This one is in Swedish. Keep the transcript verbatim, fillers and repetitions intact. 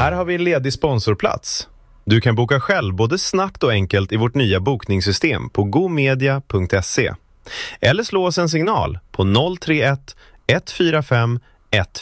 Här har vi en ledig sponsorplats. Du kan boka själv både snabbt och enkelt i vårt nya bokningssystem på gomedia punkt se. Eller slå oss en signal på noll tre ett ett fyra fem ett